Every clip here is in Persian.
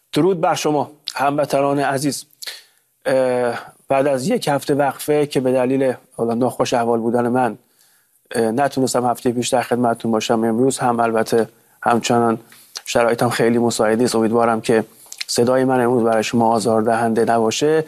درود بر شما هموطنان عزیز. بعد از یک هفته وقفه که به دلیل ناخوش احوال بودن من نتونستم هفته پیش در خدمتتون باشم، امروز هم البته همچنان شرایطم خیلی مساعد نیست. امیدوارم که صدای من امروز برای شما آزاردهنده نباشه.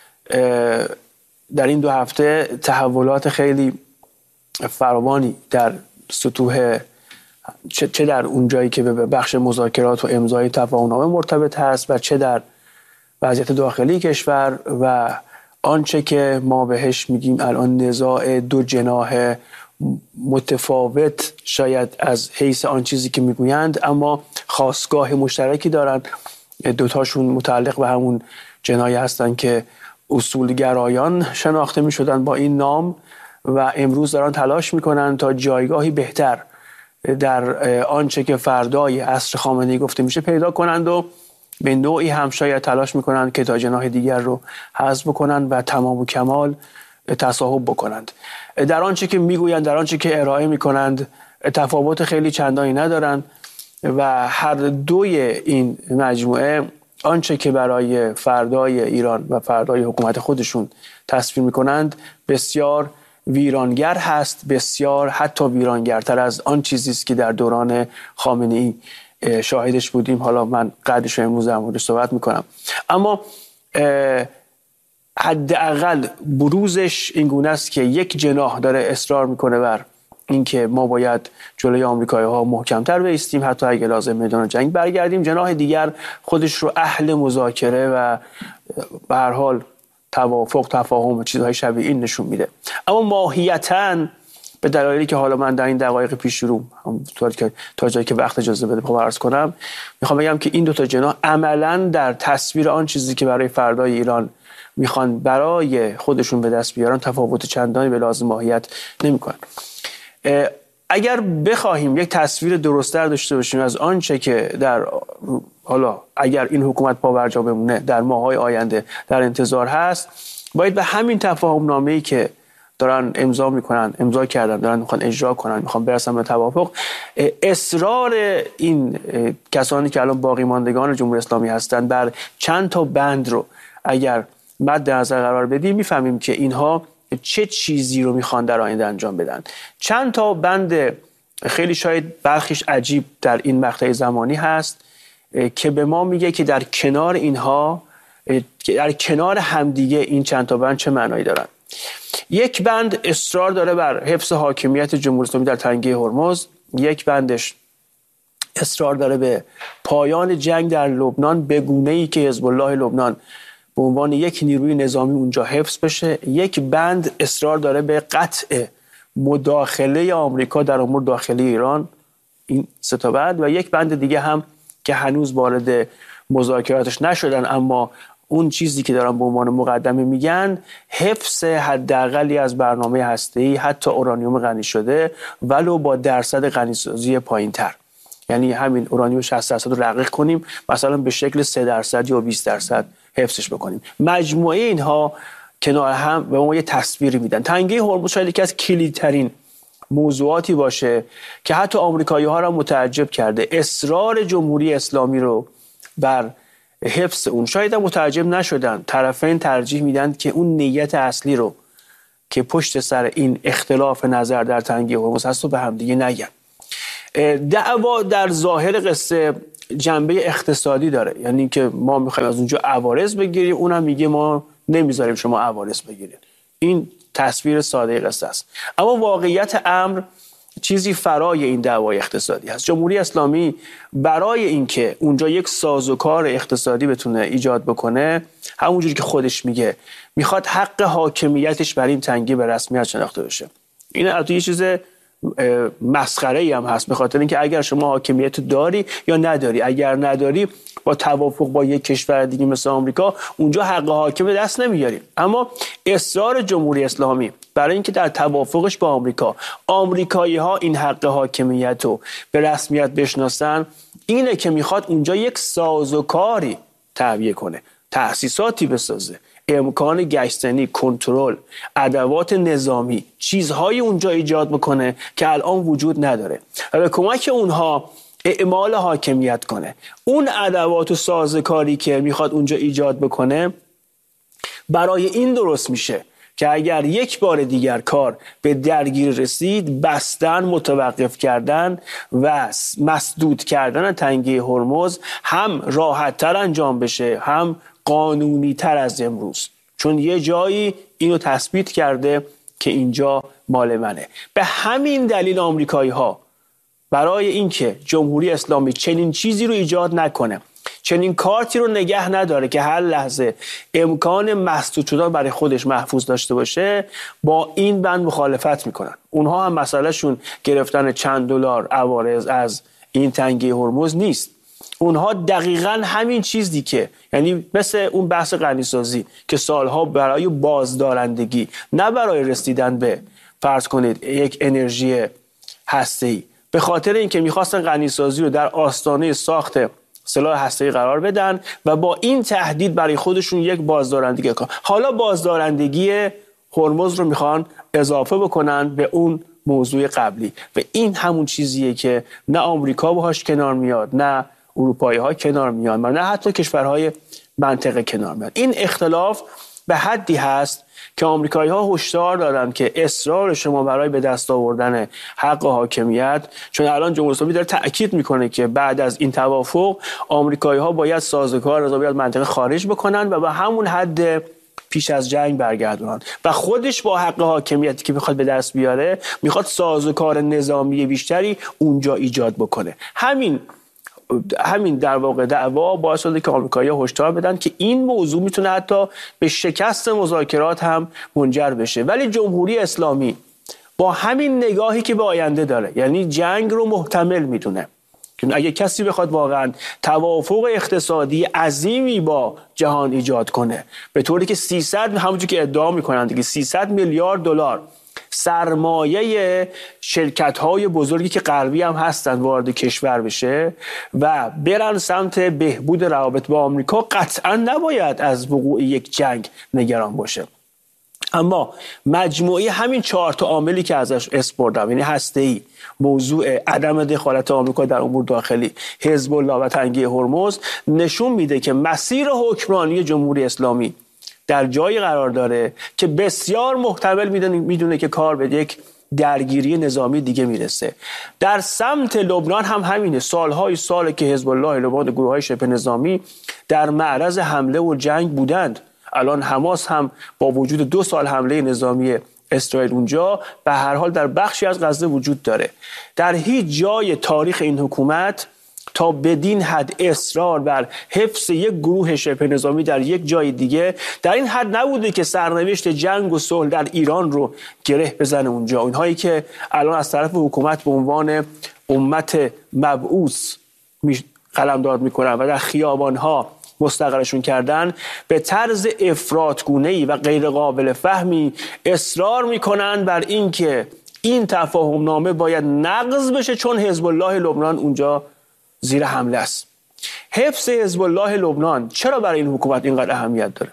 در این 2 هفته تحولات خیلی فراوانی در سطوح چه در اون جایی که به بخش مذاکرات و امضای تفاهم‌نامه مرتبط هست و چه در وضعیت داخلی کشور و آنچه که ما بهش میگیم الان نزاع 2 جناح متفاوت، شاید از حیث آن چیزی که میگویند اما خاستگاه مشترکی دارند. 2 تاشون متعلق به همون جناحی هستند که اصولگرایان شناخته میشدن با این نام و امروز دارن تلاش میکنن تا جایگاهی بهتر در آنچه که فردای عصر خامنه‌ای گفته میشه پیدا کنند و به نوعی هم شاید تلاش میکنند که تا جناح دیگر رو حذف بکنند و تمام و کمال تصاحب بکنند. در آنچه که میگویند، در آنچه که ارائه میکنند تفاوت خیلی چندانی ندارند و هر دوی این مجموعه آنچه که برای فردای ایران و فردای حکومت خودشون تصویر میکنند بسیار ویرانگر هست، بسیار حتی ویرانگرتر از آن چیزی است که در دوران خامنه‌ای شاهدش بودیم. حالا من قدرش رو امروز در موردش صحبت میکنم، اما حداقل بروزش این گونه است که یک جناح داره اصرار میکنه بر اینکه ما باید جلوی آمریکایی‌ها محکم‌تر بایستیم، حتی اگه لازم میدان جنگ برگردیم. جناح دیگر خودش رو اهل مذاکره و به هر حال توافق، تفاهم و چیزهای شبیه این نشون میده. اما ماهیتاً به دلایلی که حالا من در این دقایق پیش شروع تا جایی که وقت اجازه بده بخوام عرض کنم، میخوام بگم که این 2 تا جناح عملاً در تصویر آن چیزی که برای فردای ایران میخوان برای خودشون به دست بیارن تفاوت چندانی به لحاظ ماهیت نمیکنن. اگر بخواهیم یک تصویر درست‌تر داشته باشیم از آنچه که در حالا اگر این حکومت پابرجا بمونه در ماه‌های آینده در انتظار هست، باید به همین تفاهم نامه‌ای که دارن امضا کردن، دارن میخوان اجرا کنن، میخوان برسن به توافق، اصرار این کسانی که الان باقی ماندگان جمهوری اسلامی هستند بر چند تا بند رو اگر مد نظر قرار بدیم، میفهمیم که اینها چه چیزی رو میخوان در آینده انجام بدن. چند تا بند خیلی شاید برخیش عجیب در این مقطع زمانی هست که به ما میگه که در کنار اینها، در کنار همدیگه این چند تا بند چه معنایی دارن. یک بند اصرار داره بر حفظ حاکمیت جمهوری اسلامی در تنگه هرمز، یک بندش اصرار داره به پایان جنگ در لبنان به گونه‌ای که حزب الله لبنان به عنوان یک نیروی نظامی اونجا حفظ بشه. یک بند اصرار داره به قطع مداخله آمریکا در امور داخلی ایران، این 3 تا بند، و یک بند دیگه هم که هنوز وارد مذاکراتش نشدن اما اون چیزی که دارن به عنوان مقدمه میگن حفظ حداقلی از برنامه هسته‌ای، حتی اورانیوم غنی شده ولو با درصد غنیسازی پایین‌تر، یعنی همین اورانیوم 60% رو رقیق کنیم، مثلا به شکل 3% یا 20% حفظش بکنیم. مجموعه اینها کنار هم به ما یه تصویری میدن. تنگه هرمز شاید یکی از کلیدترین موضوعاتی باشه که حتی آمریکایی‌ها را متعجب کرده. اصرار جمهوری اسلامی رو بر حفظ اون، شاید هم متعجب نشدن، طرفین ترجیح میدن که اون نیت اصلی رو که پشت سر این اختلاف نظر در تنگه هرمز هست رو به هم دیگه نگن. دعوا در ظاهر قصه جنبه اقتصادی داره، یعنی که ما میخوایم از اونجا عوارض بگیریم، اونم میگه ما نمیذاریم شما عوارض بگیرید. این تصویر ساده قصه است، اما واقعیت امر چیزی فرای این دعوای اقتصادی هست. جمهوری اسلامی برای اینکه اونجا یک سازوکار اقتصادی بتونه ایجاد بکنه، همونجوری که خودش میگه میخواد حق حاکمیتش بر این تنگه به رسمیت شناخته بشه. این البته یه چیز مسخره‌ای هم هست، به خاطر اینکه اگر شما حاکمیت داری یا نداری، اگر نداری با توافق با یک کشور دیگه مثل آمریکا اونجا حق حاکم دست نمیاری. اما اصرار جمهوری اسلامی برای اینکه در توافقش با آمریکا آمریکایی‌ها این حق حاکمیت رو به رسمیت بشناسن، اینه که میخواد اونجا یک سازوکاری تعبیه کنه، تأسیساتی بسازه، امکان گشتنی، کنترل، ادوات نظامی، چیزهای اونجا ایجاد بکنه که الان وجود نداره و به کمک اونها اعمال حاکمیت کنه. اون ادوات و سازوکاری که میخواد اونجا ایجاد بکنه برای این درست میشه که اگر یک بار دیگر کار به درگیر رسید، بستن، متوقف کردن و مسدود کردن تنگه هرمز هم راحت تر انجام بشه، هم قانونی تر از امروز، چون یه جایی اینو تثبیت کرده که اینجا مال منه. به همین دلیل آمریکایی ها برای اینکه جمهوری اسلامی چنین چیزی رو ایجاد نکنه، چنین کارتی رو نگه نداره که هر لحظه امکان مسدود شدن برای خودش محفوظ داشته باشه، با این بند مخالفت میکنن. اونها هم مسئلهشون گرفتن چند دلار عوارض از این تنگه هرمز نیست. اونها دقیقاً همین چیزی که، یعنی مثل اون بحث غنیسازی که سالها برای بازدارندگی، نه برای رسیدن به فرض کنید یک انرژی هسته‌ای، به خاطر اینکه میخواستن غنیسازی رو در آستانه ساخت سلاح هسته‌ای قرار بدن و با این تهدید برای خودشون یک بازدارندگی کنن. حالا بازدارندگی هرمز رو میخوان اضافه بکنن به اون موضوع قبلی و این همون چیزیه که نه آمریکا باهاش کنار میاد، نه اروپایی ها کنار میان، نه حتی کشورهای منطقه کنار میاد. این اختلاف به حدی هست که آمریکایی ها هشدار دادن که اصرار شما برای به دست آوردن حق حاکمیت، چون الان جمهوری اسلامی داره تأکید میکنه که بعد از این توافق آمریکایی ها باید سازوکار از منطقه خارج بکنن و به همون حد پیش از جنگ برگردونن و خودش با حق حاکمیتی که میخواد به دست بیاره میخواد سازوکار نظامی بیشتری اونجا ایجاد بکنه. همین در واقع دعوا باعث شده که آمریکایی‌ها هشدار بدن که این موضوع میتونه حتی به شکست مذاکرات هم منجر بشه. ولی جمهوری اسلامی با همین نگاهی که به آینده داره، یعنی جنگ رو محتمل میدونه، اگه کسی بخواد واقعا توافق اقتصادی عظیمی با جهان ایجاد کنه، به طوری که 300 همونجوری که ادعا میکنن دیگه 300 میلیارد دلار سرمایه شرکت‌های بزرگی که غربی هم هستن وارد کشور بشه و برن سمت بهبود روابط با آمریکا، قطعا نباید از وقوع یک جنگ نگران باشه. اما مجموعی همین 4 تا عاملی که ازش اسپردم، یعنی هسته‌ای، موضوع عدم دخالت آمریکا در امور داخلی، حزب الله و تنگه هرمز، نشون میده که مسیر حکمرانی جمهوری اسلامی در جایی قرار داره که بسیار محتمل میدونه که کار به یک درگیری نظامی دیگه میرسه. در سمت لبنان هم همینه. سالهای ساله که حزب الله، لبنان، گروه‌های شبه نظامی در معرض حمله و جنگ بودند. الان حماس هم با وجود 2 سال حمله نظامی اسرائیل اونجا به هر حال در بخشی از غزه وجود داره. در هیچ جای تاریخ این حکومت تا بدین حد اصرار بر حفظ یک گروه شبه نظامی در یک جای دیگه در این حد نبوده که سرنوشت جنگ و صلح در ایران رو گره بزنه اونجا. اونهایی که الان از طرف حکومت به عنوان امت مبعوث قلمداد میکنن و در خیابانها مستقرشون کردن، به طرز افراطگونه‌ای و غیر قابل فهمی اصرار میکنن بر این که این تفاهم نامه باید نقض بشه چون حزب الله لبنان اونجا زیر حمله است. حفظ حزب الله لبنان چرا برای این حکومت اینقدر اهمیت داره؟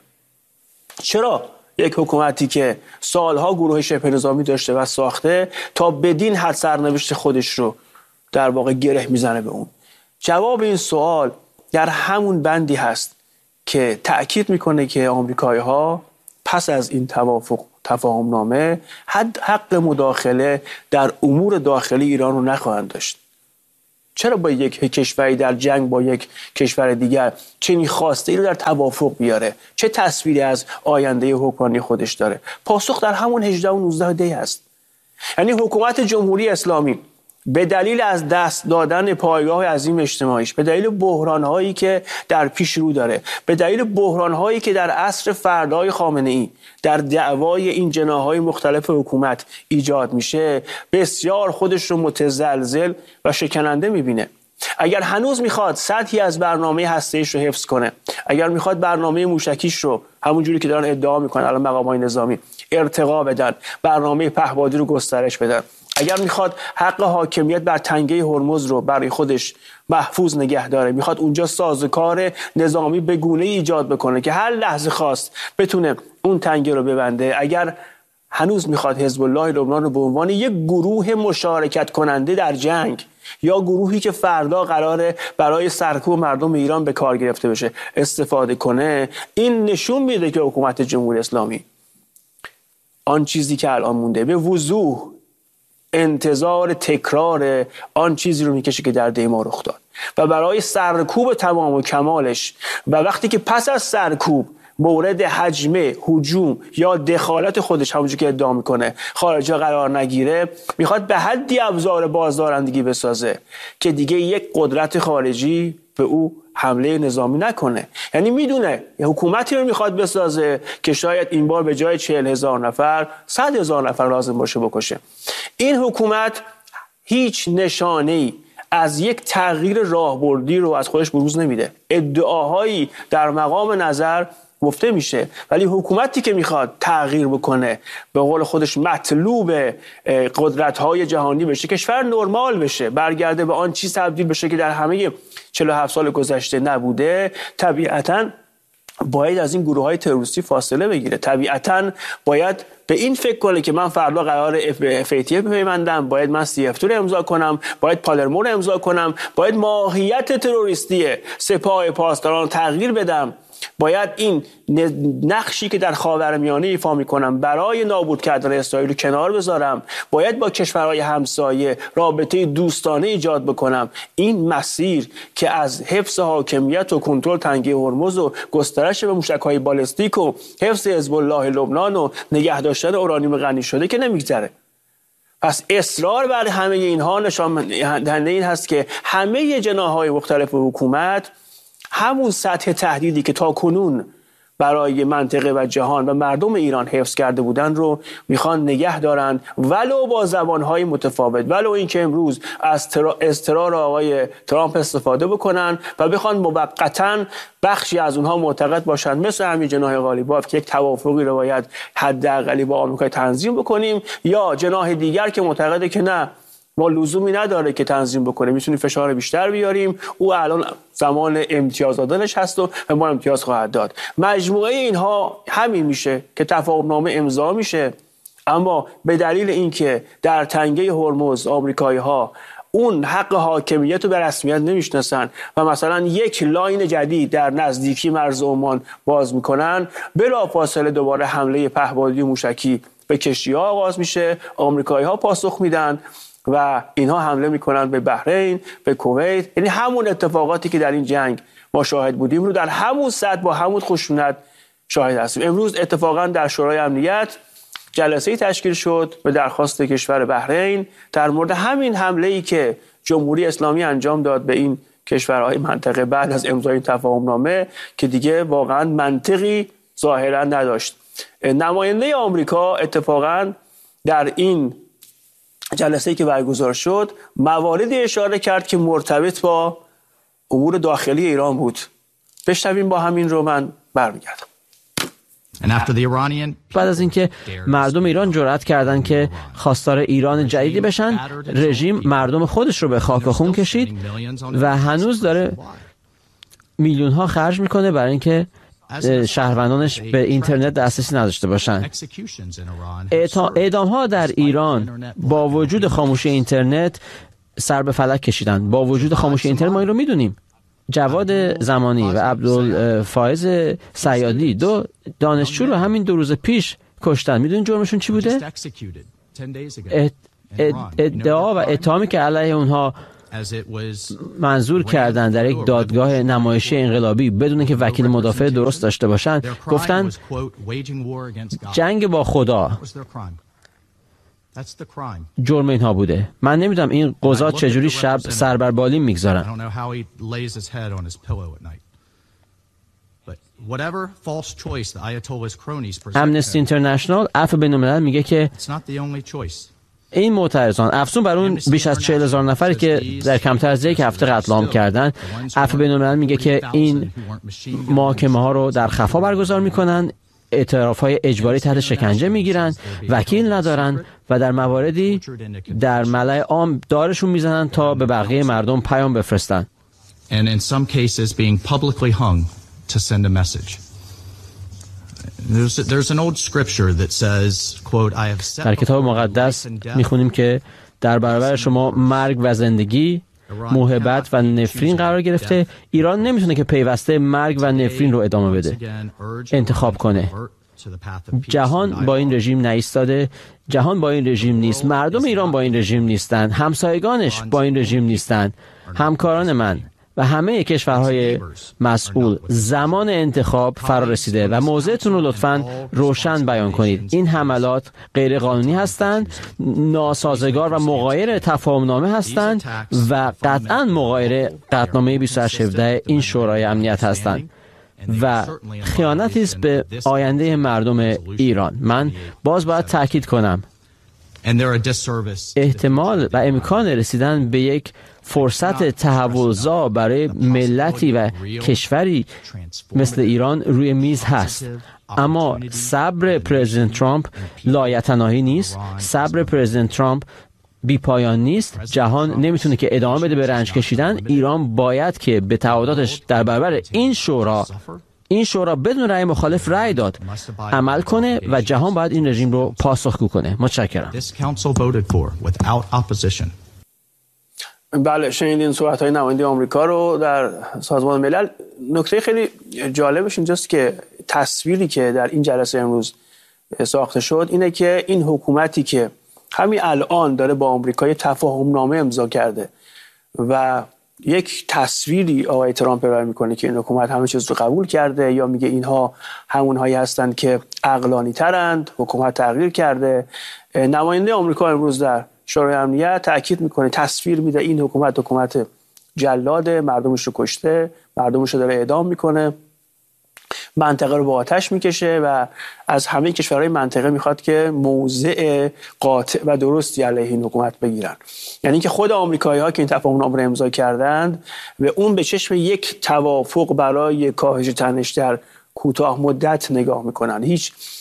چرا یک حکومتی که سالها گروه شبه نظامی داشته و ساخته تا بدین حد سرنوشت خودش رو در واقع گره میزنه به اون؟ جواب این سوال در همون بندی هست که تأکید میکنه که آمریکایی‌ها پس از این تفاهم نامه حق مداخله در امور داخلی ایران رو نخواهند داشت. چرا با یک کشوری در جنگ با یک کشور دیگر چنین خواسته ای رو در توافق بیاره؟ چه تصویری از آینده حکمرانی خودش داره؟ پاسخ در همون 18 و 19 دی هست. یعنی حکومت جمهوری اسلامی به دلیل از دست دادن پایگاه عظیم اجتماعیش، به دلیل بحران‌هایی که در پیش رو داره، به دلیل بحران‌هایی که در عصر فردای خامنه‌ای در دعوای این جناح‌های مختلف حکومت ایجاد میشه، بسیار خودش رو متزلزل و شکننده میبینه. اگر هنوز میخواد سطحی از برنامه هسته‌ایش رو حفظ کنه، اگر میخواد برنامه موشکیش رو همونجوری که دارن ادعا میکنن الان مقامات نظامی ارتقا بدن، برنامه پهپادی رو گسترش بدن، اگر میخواد حق حاکمیت بر تنگه هرمز رو برای خودش محفوظ نگه داره، میخواد اونجا سازوکار نظامی به گونه‌ای ایجاد بکنه که هر لحظه خواست بتونه اون تنگه رو ببنده، اگر هنوز میخواد حزب الله لبنان رو به عنوان یک گروه مشارکت کننده در جنگ یا گروهی که فردا قراره برای سرکوب مردم ایران به کار گرفته بشه استفاده کنه، این نشون میده که حکومت جمهوری اسلامی آن چیزی که الان مونده به وضوح انتظار تکرار آن چیزی رو میکشه که در دی ماه رخ داد و برای سرکوب تمام و کمالش و وقتی که پس از سرکوب مورد حجمه، هجوم یا دخالت خودش همونجوری که ادعا میکنه خارجی قرار نگیره، میخواد به حدی ابزار بازدارندگی بسازه که دیگه یک قدرت خارجی به او حمله نظامی نکنه. یعنی میدونه حکومتی رو میخواد بسازه که شاید این بار به جای 40,000 نفر 100,000 نفر لازم باشه بکشه. این حکومت هیچ نشانه‌ای از یک تغییر راهبردی رو از خودش بروز نمیده. ادعاهایی در مقام نظر گفته میشه، ولی حکومتی که میخواد تغییر بکنه، به قول خودش مطلوب قدرت‌های جهانی بشه، کشور نرمال بشه، برگرده به آن چیز تبدیل بشه که در همه 47 سال گذشته نبوده، طبیعتاً باید از این گروه‌های تروریستی فاصله بگیره. طبیعتاً باید به این فکر کنه که من فردا قرار FATF بپیوندم، باید من CF2 رو امضا کنم، باید پالرمو رو امضا کنم، باید ماهیت تروریستی سپاه پاسداران تغییر بدم، باید این نقشی که در خاورمیانه ایفا میکنم برای نابود کردن اسرائیل رو کنار بذارم، باید با کشورهای همسایه رابطه دوستانه ایجاد بکنم. این مسیر که از حفظ حاکمیت و کنترل تنگه هرمز و گسترش به موشک‌های بالستیک و حفظ حزب الله لبنان و نگه داشتن اورانیوم غنی شده که نمیگذره. پس اصرار بر همه اینها نشان دهنده این هست که همه جناح‌های مختلف حکومت همون سطح تهدیدی که تا کنون برای منطقه و جهان و مردم ایران حفظ کرده بودن رو میخوان نگه دارن، ولو با زبانهای متفاوت، ولو اینکه امروز از اضطرار آقای ترامپ استفاده بکنن و بخوان موقتاً بخشی از اونها معتقد باشن مثل همین جناح غالیباف که یک توافقی رو باید حداقلی با آمریکا تنظیم بکنیم، یا جناح دیگر که معتقده که نه، ما لزومی نداره که تنظیم بکنه، میتونیم فشار بیشتر بیاریم، او الان زمان امتیاز دادنش هست و ما امتیاز خواهد داد. مجموعه اینها همین میشه که تفاهمنامه امضا میشه، اما به دلیل اینکه در تنگه هرمز آمریکایی ها اون حق حاکمیت رو به رسمیت نمیشناسن و مثلا یک لاین جدید در نزدیکی مرز عمان باز میکنن، بلافاصله دوباره حمله پهپادی موشکی به کشتی‌ها آغاز میشه، آمریکایی‌ها پاسخ میدن و اینها حمله میکنن به بحرین، به کویت. یعنی همون اتفاقاتی که در این جنگ ما شاهد بودیم رو در همون سطح با همون خشونت شاهد هستیم. امروز اتفاقا در شورای امنیت جلسه‌ای تشکیل شد به درخواست کشور بحرین در مورد همین حمله‌ای که جمهوری اسلامی انجام داد به این کشورهای منطقه بعد از امضای این تفاهمنامه که دیگه واقعا منطقی ظاهرا نداشت. نماینده آمریکا اتفاقا در این جلسه‌ای که برگزار شد مواردی اشاره کرد که مرتبط با امور داخلی ایران بود. بشنویم با همین رو من برمیگردم. بعد از اینکه مردم ایران جرأت کردند که خواستار ایران جدیدی بشن، رژیم مردم خودش رو به خاک و خون کشید و هنوز داره میلیون ها خرج میکنه برای اینکه شهروندانش به اینترنت دسترسی نداشته باشند. اعدام ها در ایران با وجود خاموشی اینترنت سر به فلک کشیدند. با وجود خاموشی اینترنت ما این رو میدونیم. جواد زمانی و عبدالفائز صیادی 2 دانشجو رو همین 2 روز پیش کشتن. میدونین جرمشون چی بوده؟ ادعا و اتهامی که علیه اونها منظور کردن در یک دادگاه نمایشی انقلابی بدون که وکیل مدافع درست داشته باشن، گفتن جنگ با خدا جرم اینها بوده. من نمیدونم این قضات چجوری شب سر بر بالین میگذارن. امنستی اینترنشنال عفو بین‌الملل میگه که این معترضان افزون بر اون بیش از 40,000 نفری که در کمتر از یک هفته قتل عام کردن، عفو بین‌الملل میگه که این محاکمه ها رو در خفا برگزار میکنن، اعتراف‌های اجباری تحت شکنجه میگیرن، وکیل ندارن و در مواردی در ملأ عام دارشون میزنن تا به بقیه مردم پیام بفرستن. And in some cases being publicly hung to send a message. There's an old scripture that says, quote, I have set در کتاب مقدس میخونیم که در برابر شما مرگ و زندگی، محبت و نفرین قرار گرفته. ایران نمیتونه که پیوسته مرگ و نفرین رو ادامه بده، انتخاب کنه. جهان با این رژیم نایستاده، جهان با این رژیم نیست، مردم ایران با این رژیم نیستند، همسایگانش با این رژیم نیستند. همکاران من و همه کشورهای مسئول، زمان انتخاب فرا رسیده و موضعتون رو لطفاً روشن بیان کنید. این حملات غیر قانونی هستند، ناسازگار و مغایر تفاهمنامه هستند و قطعاً مغایر قطعنامه 2817 این شورای امنیت هستند و خیانتی است به آینده مردم ایران. من باز باید تاکید کنم احتمال و امکان رسیدن به یک فرصت تحولزا برای ملتی و کشوری مثل ایران روی میز هست، اما صبر پرزیدنت ترامپ لایتناهی نیست، صبر پرزیدنت ترامپ بی پایان نیست. جهان نمیتونه که ادامه بده به رنج کشیدن. ایران باید که به تعهداتش در برابر این شورا بدون رأی مخالف رأی داد عمل کنه و جهان باید این رژیم رو پاسخگو کنه. متشکرم. بله، شنیدین صحبت‌های نماینده آمریکا رو در سازمان ملل. نکته خیلی جالبش اینجاست که تصویری که در این جلسه امروز ساخته شد اینه که این حکومتی که همین الان داره با آمریکا تفاهم‌نامه امضا کرده و یک تصویری آقای ترامپ ارائه میکنه که این حکومت همه چیز رو قبول کرده، یا میگه اینها همونهایی هستند که عقلانی ترند، حکومت تغییر کرده. نماینده آمریکا امروز در شورای امنیت تاکید میکنه، تصویر میده این حکومت جلاده، مردمش رو کشته، مردمش رو داره اعدام میکنه، منطقه رو با آتش میکشه و از همه کشورهای منطقه میخواد که موضع قاطع و درستی علیه این حکومت بگیرن. یعنی که خود آمریکایی‌ها که این تفاهم‌نامه رو امضا کردند و اون به چشم یک توافق برای کاهش تنش در کوتاه مدت نگاه میکنن.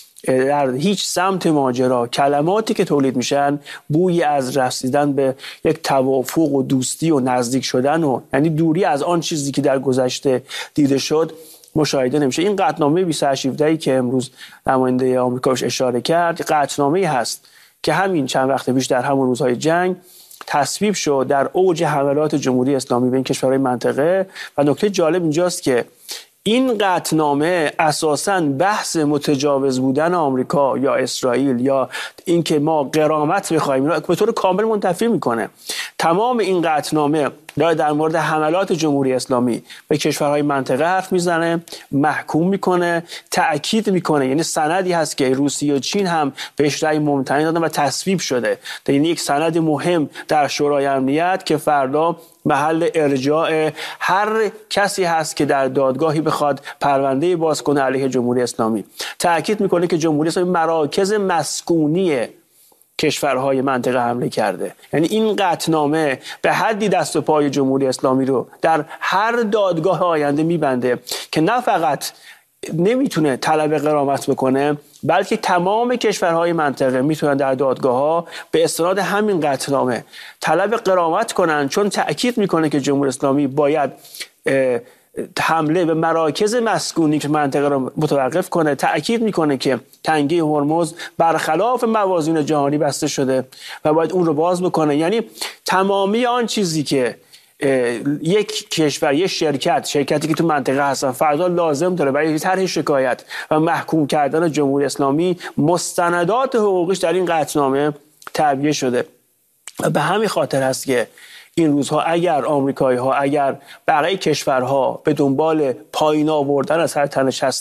در هیچ سمت ماجرا کلماتی که تولید میشن بوی از رسیدن به یک توافق و دوستی و نزدیک شدن و یعنی دوری از آن چیزی که در گذشته دیده شد مشاهده نمیشه. این قطعنامه 2817 که امروز نماینده آمریکا بهش اشاره کرد، قطعنامه‌ای هست که همین چند وقت پیش در همون روزهای جنگ تصویب شد در اوج حملات جمهوری اسلامی به این کشورهای منطقه. و نکته جالب اینجاست که این قطعنامه اساساً بحث متجاوز بودن آمریکا یا اسرائیل یا اینکه ما غرامت بخوایم رو به طور کامل منتفی میکنه. تمام این قطعنامه داره در مورد حملات جمهوری اسلامی به کشورهای منطقه حرف میزنه، محکوم میکنه، تأکید میکنه. یعنی سندی هست که روسیه و چین هم بهش رأی ممتنع دادن و تصویب شده. یعنی یک سند مهم در شورای امنیت که فردا محل ارجاع هر کسی هست که در دادگاهی بخواد پرونده باز کنه علیه جمهوری اسلامی. تأکید میکنه که جمهوری اسلامی مراکز مسکونی کشورهای منطقه حمله کرده. یعنی این قطعنامه به حدی دست و پای جمهوری اسلامی رو در هر دادگاه آینده میبنده که نه فقط نمیتونه طلب غرامت بکنه، بلکه تمام کشورهای منطقه میتونن در دادگاه‌ها به استناد همین قطعنامه طلب غرامت کنن، چون تأکید میکنه که جمهوری اسلامی باید حمله به مراکز مسکونی که منطقه را متوقف کنه. تأکید میکنه که تنگه هرمز برخلاف موازین جهانی بسته شده و باید اون رو باز بکنه. یعنی تمامی آن چیزی که یک کشور، یک شرکتی که تو منطقه هستن فردا لازم داره برای طرح شکایت و محکوم کردن جمهوری اسلامی، مستندات حقوقیش در این قطعنامه تعبیه شده. و به همین خاطر هست که این روزها اگر آمریکایی‌ها، اگر بقیه کشورها به دنبال پایین آوردن از هر تنش